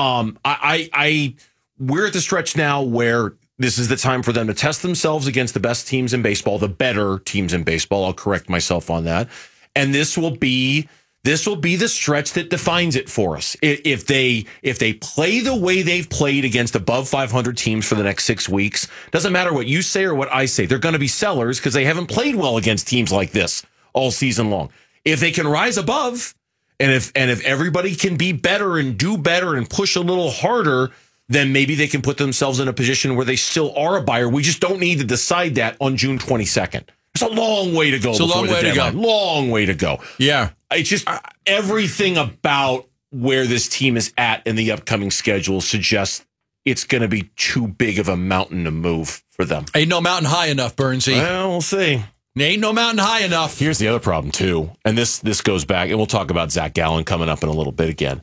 We're at the stretch now where this is the time for them to test themselves against the best teams in baseball, the better teams in baseball. I'll correct myself on that, and this will be the stretch that defines it for us. If they play the way they've played against above 500 teams for the next 6 weeks, doesn't matter what you say or what I say, they're going to be sellers because they haven't played well against teams like this all season long. If they can rise above, and if everybody can be better and do better and push a little harder, then maybe they can put themselves in a position where they still are a buyer. We just don't need to decide that on June 22nd. It's a long way to go. It's a long way to go. Long way to go. Yeah. It's just everything about where this team is at in the upcoming schedule suggests it's going to be too big of a mountain to move for them. Ain't no mountain high enough, Burnsy. Well, we'll see. Ain't no mountain high enough. Here's the other problem, too. And this goes back, and we'll talk about Zach Gallen coming up in a little bit again.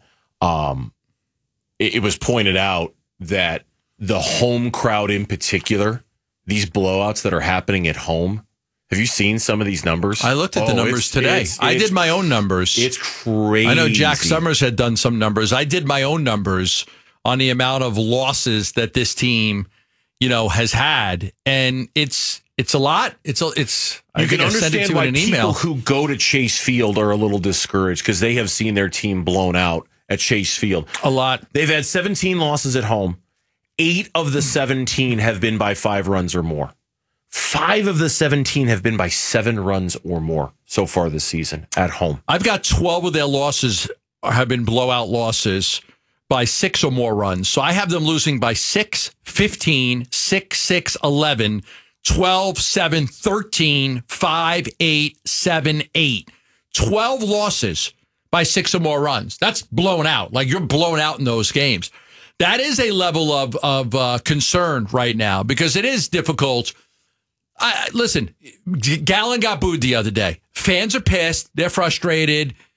It was pointed out that the home crowd in particular, these blowouts that are happening at home, have you seen some of these numbers? I looked at the numbers today. I did my own numbers. It's crazy. I know Jack Summers had done some numbers. I did my own numbers on the amount of losses that this team, has had. And it's a lot. You can understand why people who go to Chase Field are a little discouraged because they have seen their team blown out at Chase Field. A lot. They've had 17 losses at home. 8 of the 17 have been by 5 runs or more. 5 of the 17 have been by 7 runs or more so far this season at home. I've got 12 of their losses have been blowout losses by 6 or more runs. So I have them losing by 6, 15, 6, 6, 11, 12, 7, 13, 5, 8, 7, 8. 12 losses by 6 or more runs. That's blown out. Like, you're blown out in those games. That is a level of concern right now because it is difficult. Listen, Gallen got booed the other day. Fans are pissed. They're frustrated.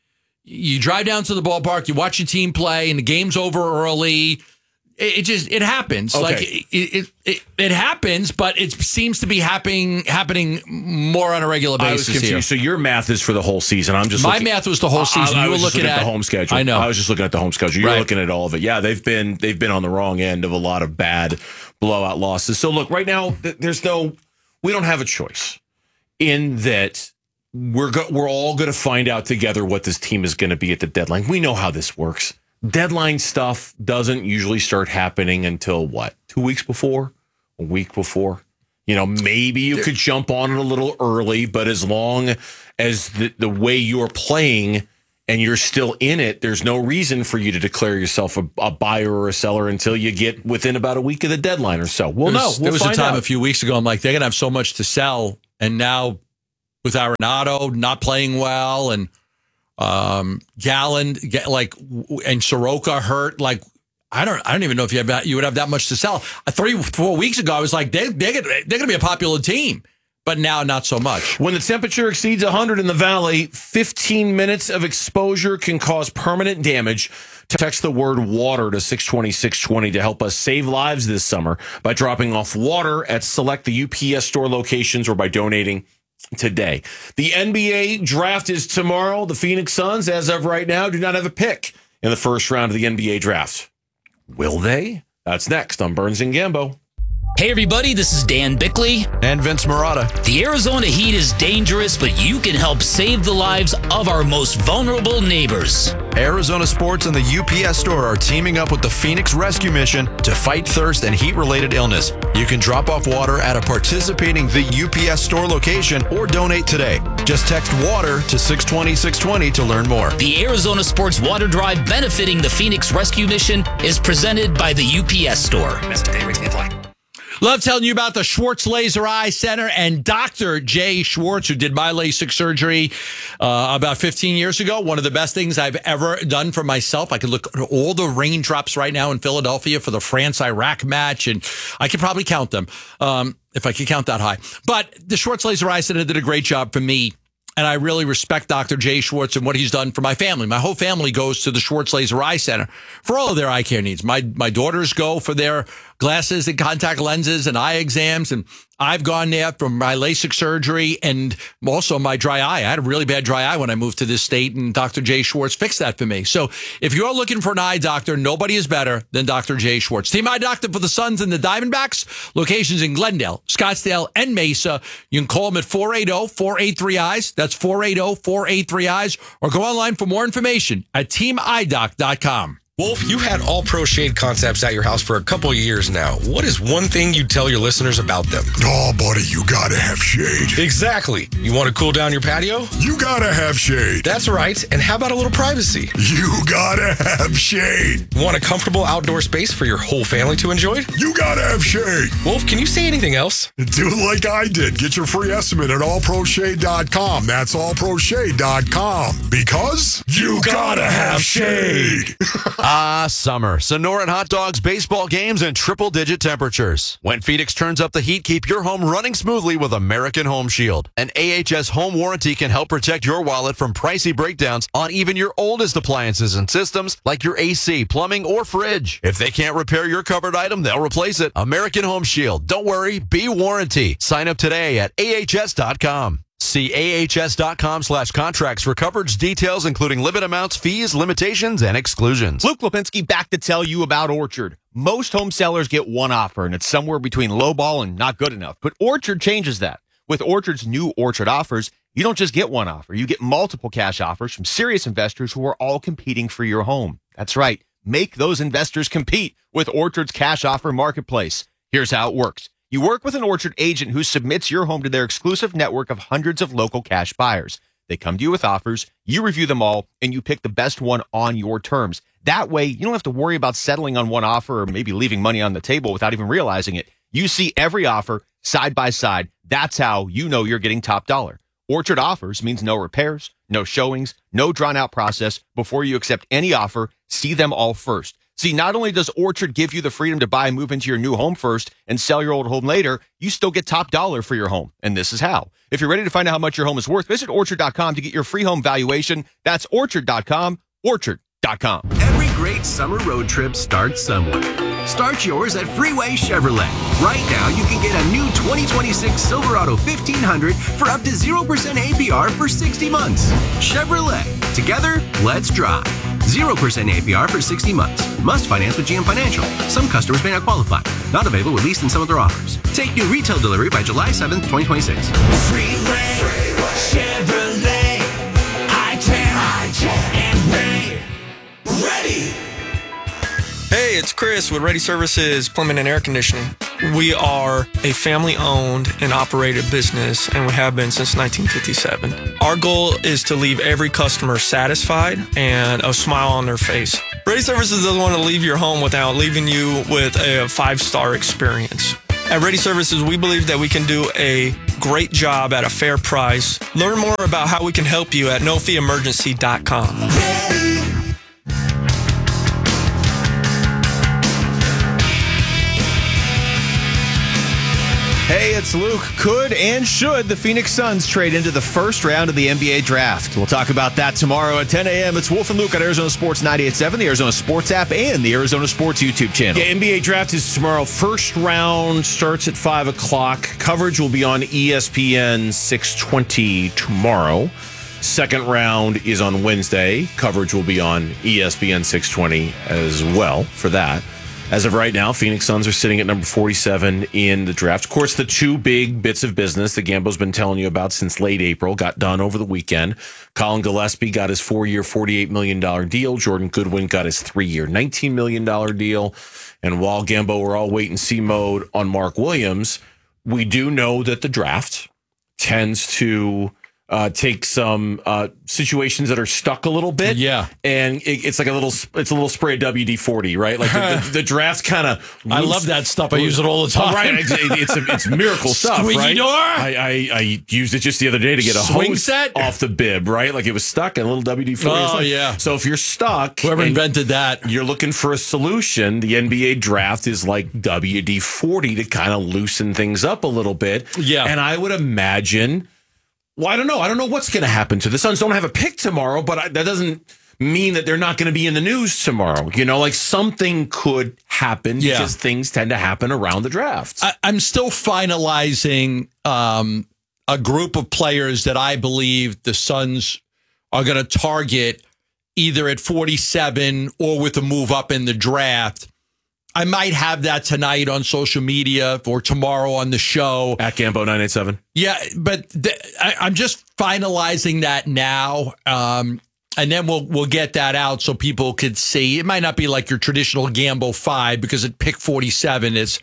You drive down to the ballpark, you watch your team play, and the game's over early. It happens. Okay. Like it happens, but it seems to be happening more on a regular basis. I was confused. Here. So your math is for the whole season. I'm just my math was the whole season. I You were was just looking at at the home schedule. I know. I was just looking at the home schedule. You're looking at all of it. Yeah, they've been on the wrong end of a lot of bad blowout losses. So look, right now we don't have a choice in that. We're all going to find out together what this team is going to be at the deadline. We know how this works. Deadline stuff doesn't usually start happening until what? 2 weeks before? A week before? Maybe you could jump on it a little early, but as long as the way you're playing and you're still in it, there's no reason for you to declare yourself a buyer or a seller until you get within about a week of the deadline or so. Well, there was a time a few weeks ago, I'm like, they're going to have so much to sell. And now with Arenado not playing well and Gallen, and Soroka hurt. Like, I don't even know if you would have that much to sell. 3-4 weeks ago, I was like, they're going to be a popular team, but now not so much. When the temperature exceeds 100 in the valley, 15 minutes of exposure can cause permanent damage. Text the word water to 620-620 to help us save lives this summer by dropping off water at select the UPS store locations or by donating today. The NBA draft is tomorrow. The Phoenix Suns, as of right now, do not have a pick in the first round of the NBA draft. Will they? That's next on Burns and Gambo. Hey everybody, this is Dan Bickley. And Vince Marotta. The Arizona heat is dangerous, but you can help save the lives of our most vulnerable neighbors. Arizona Sports and the UPS Store are teaming up with the Phoenix Rescue Mission to fight thirst and heat-related illness. You can drop off water at a participating The UPS Store location or donate today. Just text WATER to 620-620 to learn more. The Arizona Sports Water Drive benefiting the Phoenix Rescue Mission is presented by the UPS Store. Love telling you about the Schwartz Laser Eye Center and Dr. Jay Schwartz, who did my LASIK surgery about 15 years ago. One of the best things I've ever done for myself. I could look at all the raindrops right now in Philadelphia for the France-Iraq match, and I could probably count them if I could count that high. But the Schwartz Laser Eye Center did a great job for me. And I really respect Dr. Jay Schwartz and what he's done for my family. My whole family goes to the Schwartz Laser Eye Center for all of their eye care needs. My daughters go for their glasses and contact lenses and eye exams. And I've gone there for my LASIK surgery and also my dry eye. I had a really bad dry eye when I moved to this state, and Dr. Jay Schwartz fixed that for me. So if you're looking for an eye doctor, nobody is better than Dr. Jay Schwartz. Team eye doctor for the Suns and the Diamondbacks. Locations in Glendale, Scottsdale, and Mesa. You can call them at 480-483-EYES. That's 480-483-EYES. Or go online for more information at teamidoc.com. Wolf, you've had All Pro Shade Concepts at your house for a couple of years now. What is one thing you'd tell your listeners about them? Oh, buddy, you gotta have shade. Exactly. You want to cool down your patio? You gotta have shade. That's right. And how about a little privacy? You gotta have shade. Want a comfortable outdoor space for your whole family to enjoy? You gotta have shade. Wolf, can you say anything else? Do like I did. Get your free estimate at allproshade.com. That's allproshade.com. Because you gotta have shade. Summer. Sonoran hot dogs, baseball games, and triple-digit temperatures. When Phoenix turns up the heat, keep your home running smoothly with American Home Shield. An AHS home warranty can help protect your wallet from pricey breakdowns on even your oldest appliances and systems like your AC, plumbing, or fridge. If they can't repair your covered item, they'll replace it. American Home Shield. Don't worry, be warranty. Sign up today at ahs.com. See ahs.com/contracts for coverage details, including limit amounts, fees, limitations, and exclusions. Luke Lipinski back to tell you about Orchard. Most home sellers get one offer, and it's somewhere between lowball and not good enough. But Orchard changes that. With Orchard's new Orchard offers, you don't just get one offer. You get multiple cash offers from serious investors who are all competing for your home. That's right. Make those investors compete with Orchard's cash offer marketplace. Here's how it works. You work with an Orchard agent who submits your home to their exclusive network of hundreds of local cash buyers. They come to you with offers, you review them all, and you pick the best one on your terms. That way, you don't have to worry about settling on one offer or maybe leaving money on the table without even realizing it. You see every offer side by side. That's how you know you're getting top dollar. Orchard offers means no repairs, no showings, no drawn-out process. Before you accept any offer, see them all first. See, not only does Orchard give you the freedom to buy and move into your new home first and sell your old home later, you still get top dollar for your home. And this is how. If you're ready to find out how much your home is worth, visit Orchard.com to get your free home valuation. That's Orchard.com, Orchard.com. Every great summer road trip starts somewhere. Start yours at Freeway Chevrolet. Right now, you can get a new 2026 Silverado 1500 for up to 0% APR for 60 months. Chevrolet. Together, let's drive. 0% APR for 60 months. Must finance with GM Financial. Some customers may not qualify. Not available with lease and some other offers. Take new retail delivery by July 7th, 2026. Freeway Chevrolet. I-10 and Ray. Ready. Hey, it's Chris with Ready Services Plumbing and Air Conditioning. We are a family-owned and operated business, and we have been since 1957. Our goal is to leave every customer satisfied and a smile on their face. Ready Services doesn't want to leave your home without leaving you with a 5-star experience. At Ready Services, we believe that we can do a great job at a fair price. Learn more about how we can help you at nofeeemergency.com. Hey, it's Luke. Could and should the Phoenix Suns trade into the first round of the NBA draft? We'll talk about that tomorrow at 10 a.m. It's Wolf and Luke on Arizona Sports 98.7, the Arizona Sports app, and the Arizona Sports YouTube channel. Yeah, NBA draft is tomorrow. First round starts at 5 o'clock. Coverage will be on ESPN 620 tomorrow. Second round is on Wednesday. Coverage will be on ESPN 620 as well for that. As of right now, Phoenix Suns are sitting at number 47 in the draft. Of course, the two big bits of business that Gambo's been telling you about since late April got done over the weekend. Colin Gillespie got his 4-year, $48 million deal. Jordan Goodwin got his 3-year, $19 million deal. And while Gambo, we're all wait-and-see mode on Mark Williams, we do know that the draft tends to take some situations that are stuck a little bit. Yeah. And it's like a little spray of WD-40, right? Like the draft kind of. I love that stuff. I use it all the time. Right. It's miracle stuff, Squeaky right? door. I used it just the other day to get a swing hose set off the bib, right? Like it was stuck and a little WD-40. Oh, yeah. So if you're stuck. Whoever invented that. You're looking for a solution. The NBA draft is like WD-40 to kind of loosen things up a little bit. Yeah. And I would imagine. Well, I don't know. I don't know what's going to happen to the Suns. Don't have a pick tomorrow, but that doesn't mean that they're not going to be in the news tomorrow. You know, like something could happen because things tend to happen around the draft. I'm still finalizing a group of players that I believe the Suns are going to target either at 47 or with a move up in the draft. I might have that tonight on social media or tomorrow on the show. At Gambo 987. Yeah, but I'm just finalizing that now. And then we'll get that out so people could see. It might not be like your traditional Gambo 5 because at pick 47, it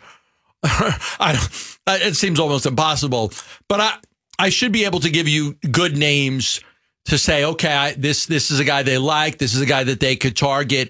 seems almost impossible. But I should be able to give you good names to say, okay, this is a guy they like. This is a guy that they could target.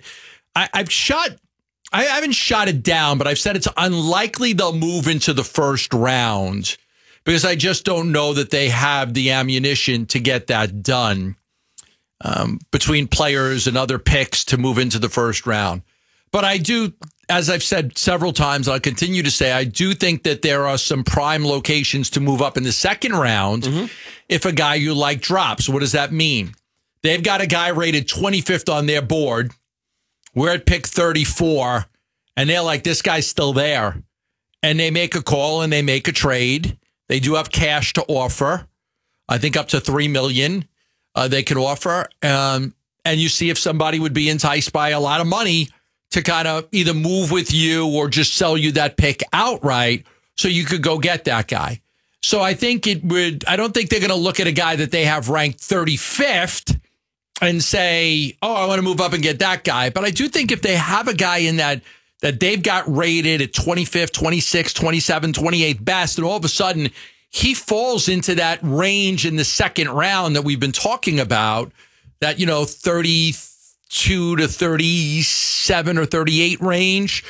I haven't shot it down, but I've said it's unlikely they'll move into the first round because I just don't know that they have the ammunition to get that done between players and other picks to move into the first round. But I do, as I've said several times, I'll continue to say, I do think that there are some prime locations to move up in the second round if a guy you like drops. What does that mean? They've got a guy rated 25th on their board. We're at pick 34, and they're like, this guy's still there. And they make a call and they make a trade. They do have cash to offer. I think up to $3 million they could offer. And you see if somebody would be enticed by a lot of money to kind of either move with you or just sell you that pick outright so you could go get that guy. So I think I don't think they're going to look at a guy that they have ranked 35th and say, oh, I want to move up and get that guy. But I do think if they have a guy in that they've got rated at 25th, 26th, 27th, 28th best, and all of a sudden he falls into that range in the second round that we've been talking about, that, 32 to 37 or 38 range.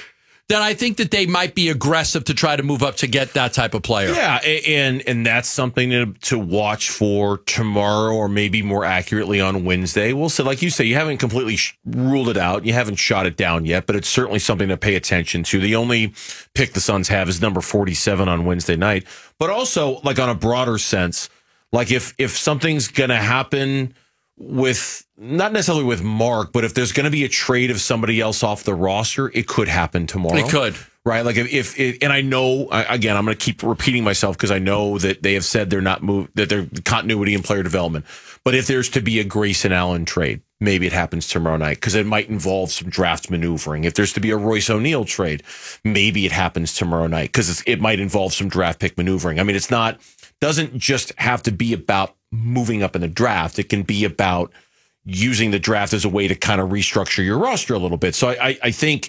then I think that they might be aggressive to try to move up to get that type of player. Yeah, and that's something to watch for tomorrow, or maybe more accurately on Wednesday. We'll say, like you say, you haven't completely ruled it out. You haven't shot it down yet, but it's certainly something to pay attention to. The only pick the Suns have is number 47 on Wednesday night. But also, like on a broader sense, like if something's going to happen with, not necessarily with Mark, but if there's going to be a trade of somebody else off the roster, it could happen tomorrow. It could. Right. Like if and I know, again, I'm going to keep repeating myself because I know that they have said they're not that they're continuity in player development. But if there's to be a Grayson Allen trade, maybe it happens tomorrow night because it might involve some draft maneuvering. If there's to be a Royce O'Neal trade, maybe it happens tomorrow night because it might involve some draft pick maneuvering. I mean, doesn't just have to be about moving up in the draft. It can be about using the draft as a way to kind of restructure your roster a little bit. So I think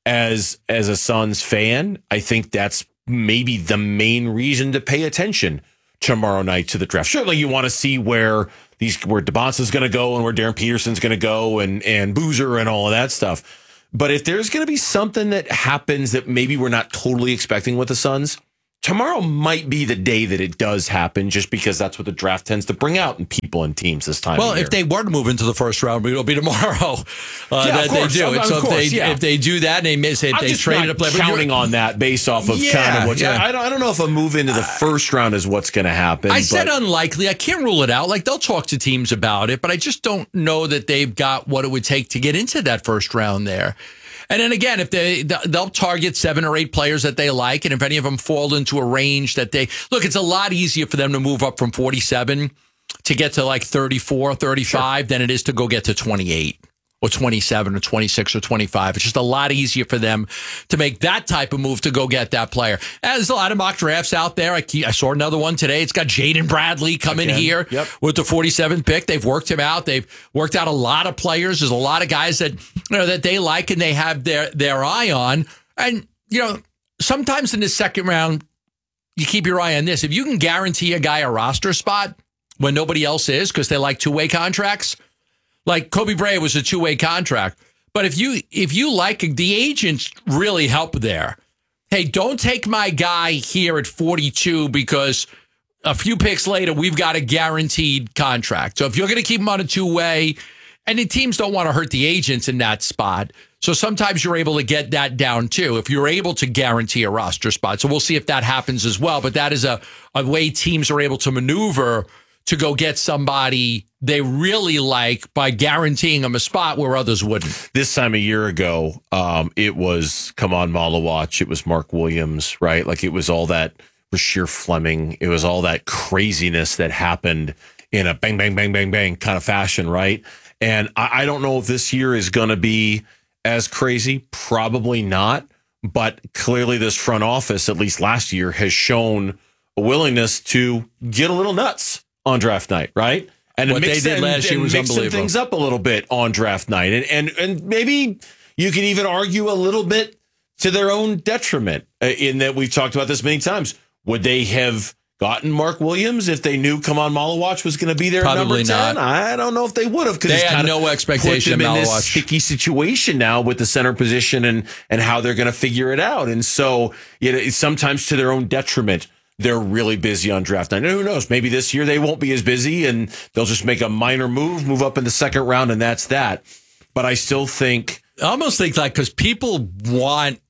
as a Suns fan, I think that's maybe the main reason to pay attention tomorrow night to the draft. Certainly you want to see where DeBonsa's going to go and where Darren Peterson's going to go and Boozer and all of that stuff. But if there's going to be something that happens that maybe we're not totally expecting with the Suns, tomorrow might be the day that it does happen, just because that's what the draft tends to bring out in people and teams this time. Well, of year. if they were to move into the first round, it'll be tomorrow that course, they do it. So yeah. if they do that and they miss it, they traded a player. Counting on that based off of kind of what. Yeah. I don't know if a move into the first round is what's going to happen. I said unlikely. I can't rule it out. Like, they'll talk to teams about it, but I just don't know that they've got what it would take to get into that first round there. And then again, if they'll target 7 or 8 players that they like, and if any of them fall into a range that they look, it's a lot easier for them to move up from 47 to get to like 34, 35 than it is to go get to 28 or 27 or 26 or 25. It's just a lot easier for them to make that type of move to go get that player. And there's a lot of mock drafts out there. I saw another one today. It's got Jaden Bradley coming here with the 47th pick. They've worked him out. They've worked out a lot of players. There's a lot of guys that that they like and they have their eye on. And sometimes in the second round, you keep your eye on this. If you can guarantee a guy a roster spot when nobody else is, because they like two-way contracts. Like Kobe Bryant was a two-way contract. But if you like, the agents really help there. Hey, don't take my guy here at 42 because a few picks later, we've got a guaranteed contract. So if you're going to keep him on a two-way, and the teams don't want to hurt the agents in that spot. So sometimes you're able to get that down too, if you're able to guarantee a roster spot. So we'll see if that happens as well. But that is a way teams are able to maneuver to go get somebody they really like by guaranteeing them a spot where others wouldn't. This time a year ago, it was Kaman Malawach, it was Mark Williams, right? Like it was all that Rasheer Fleming, it was all that craziness that happened in a bang, bang, bang, bang, bang kind of fashion, right? And I don't know if this year is going to be as crazy. Probably not. But clearly this front office, at least last year, has shown a willingness to get a little nuts on draft night, right? And what they did last year was mixing unbelievable. Things up a little bit on draft night. And maybe you can even argue a little bit to their own detriment in that we've talked about this many times. Would they have gotten Mark Williams if they knew Kaman Malawach was going to be there at number 10? Not. I don't know if they would have, because they had no expectation put them of in Malawach. this sticky situation now with the center position and how they're going to figure it out. And so sometimes to their own detriment, they're really busy on draft night. And who knows? Maybe this year they won't be as busy and they'll just make a minor move up in the second round, and that's that. But I still think, I almost think like, because people want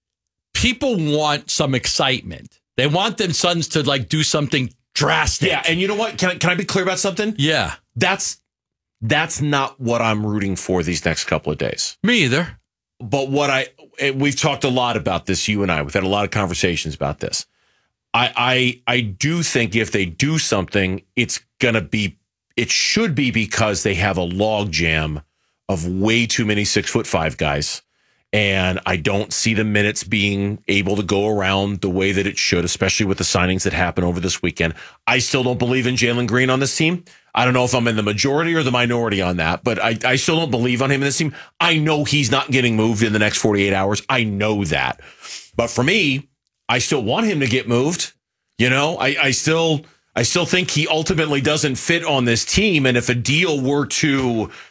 some excitement. They want them Suns to like do something drastic. Yeah, and you know what? Can I be clear about something? Yeah. That's not what I'm rooting for these next couple of days. Me either. But we've talked a lot about this, you and I. We've had a lot of conversations about this. I do think if they do something, it should be because they have a log jam of way too many 6'5" guys. And I don't see the minutes being able to go around the way that it should, especially with the signings that happened over this weekend. I still don't believe in Jalen Green on this team. I don't know if I'm in the majority or the minority on that, but I still don't believe on him in this team. I know he's not getting moved in the next 48 hours. I know that. But for me, I still want him to get moved. I still think he ultimately doesn't fit on this team. And if a deal were to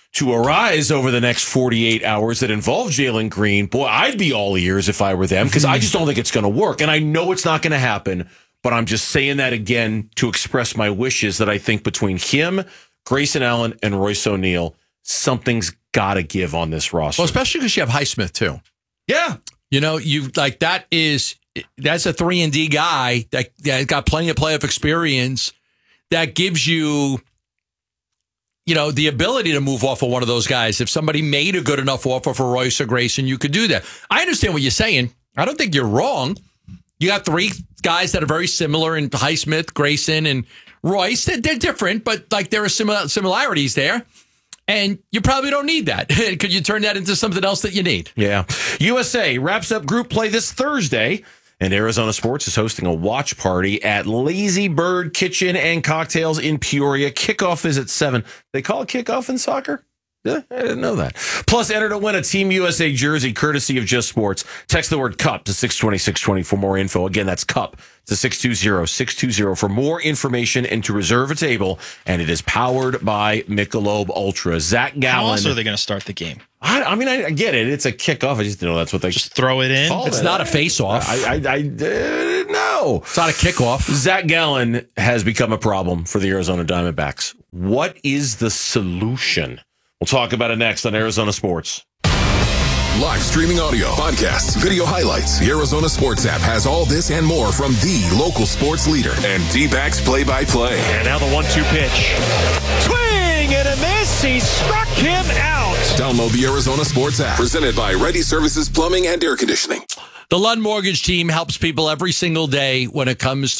to arise over the next 48 hours that involve Jalen Green, boy, I'd be all ears if I were them, because I just don't think it's going to work. And I know it's not going to happen, but I'm just saying that again to express my wishes that I think between him, Grayson Allen, and Royce O'Neal, something's got to give on this roster. Well, especially because you have Highsmith, too. Yeah. You know, that's a 3-and-D guy that got plenty of playoff experience that gives you, the ability to move off of one of those guys. If somebody made a good enough offer for Royce or Grayson, you could do that. I understand what you're saying. I don't think you're wrong. You got 3 guys that are very similar in Highsmith, Grayson, and Royce. They're different, but there are similarities there. And you probably don't need that. Could you turn that into something else that you need? Yeah. USA wraps up group play this Thursday, and Arizona Sports is hosting a watch party at Lazy Bird Kitchen and Cocktails in Peoria. Kickoff is at 7. They call it kickoff in soccer? Yeah, I didn't know that. Plus, enter to win a Team USA jersey courtesy of Just Sports. Text the word CUP to 620-620 for more info. Again, that's CUP to 620-620 for more information and to reserve a table. And it is powered by Michelob Ultra. Zach Gallen. How else are they going to start the game? I get it. It's a kickoff. I just didn't know that's what they just throw it in. It's not a face-off. No. It's not a kickoff. Zach Gallen has become a problem for the Arizona Diamondbacks. What is the solution? We'll talk about it next on Arizona Sports. Live streaming audio, podcasts, video highlights. The Arizona Sports app has all this and more from the local sports leader and D-backs play-by-play. And now the 1-2 pitch. Swing and a miss. He struck him out. Download the Arizona Sports app. Presented by Ready Services Plumbing and Air Conditioning. The Lund Mortgage team helps people every single day when it comes